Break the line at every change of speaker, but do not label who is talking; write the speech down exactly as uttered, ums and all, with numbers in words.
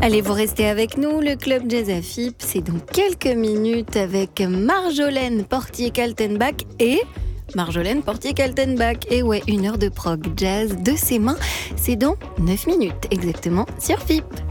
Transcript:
Allez, vous restez avec nous, le Club Jazz à F I P, c'est dans quelques minutes avec Marjolaine Portier-Kaltenbach et Marjolaine Portier-Kaltenbach. Et ouais, une heure de prog jazz de ses mains, c'est dans neuf minutes exactement sur F I P.